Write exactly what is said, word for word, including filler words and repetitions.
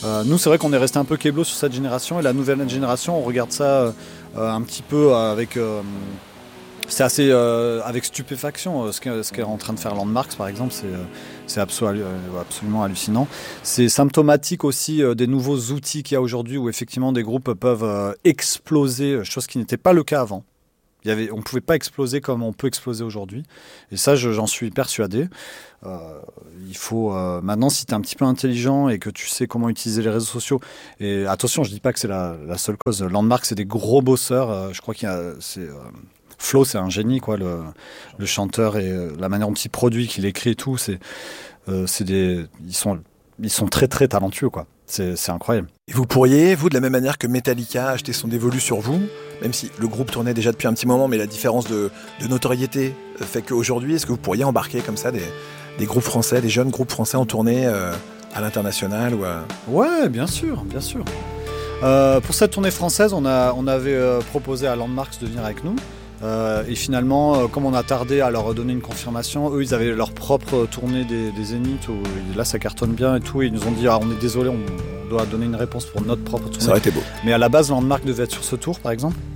Euh, nous, c'est vrai qu'on est resté un peu kéblo sur cette génération, et la nouvelle génération, on regarde ça euh, un petit peu avec... Euh, c'est assez euh, avec stupéfaction, euh, ce, qu'est, ce qu'est en train de faire Landmarks, par exemple, c'est, euh, c'est absolu, euh, absolument hallucinant. C'est symptomatique aussi euh, des nouveaux outils qu'il y a aujourd'hui, où effectivement des groupes peuvent euh, exploser, chose qui n'était pas le cas avant. Il y avait, on ne pouvait pas exploser comme on peut exploser aujourd'hui. Et ça, je, j'en suis persuadé. Euh, il faut euh, maintenant, si tu es un petit peu intelligent et que tu sais comment utiliser les réseaux sociaux, et attention, je ne dis pas que c'est la, la seule cause. Landmark, c'est des gros bosseurs. Euh, je crois qu'il y a... C'est, euh, Flo, c'est un génie, quoi, le, le chanteur, et euh, la manière dont il produit, qu'il écrit et tout. C'est, euh, c'est des, ils, sont, ils sont très, très talentueux, quoi. C'est, c'est incroyable. Et vous pourriez, vous, de la même manière que Metallica, acheter son dévolu sur vous, même si le groupe tournait déjà depuis un petit moment, mais la différence de, de notoriété fait qu'aujourd'hui, est-ce que vous pourriez embarquer comme ça des, des groupes français, des jeunes groupes français en tournée euh, à l'international ou à... Ouais, bien sûr, bien sûr. Euh, pour cette tournée française, on, a, on avait euh, proposé à Landmarks de venir avec nous. Euh, et finalement, euh, comme on a tardé à leur donner une confirmation, eux, ils avaient leur propre tournée des, des Zéniths, où là, ça cartonne bien et tout. Et ils nous ont dit, ah, on est désolé, on, on doit donner une réponse pour notre propre tournée. Ça aurait été beau. Mais à la base, Landmark devait être sur ce tour, par exemple.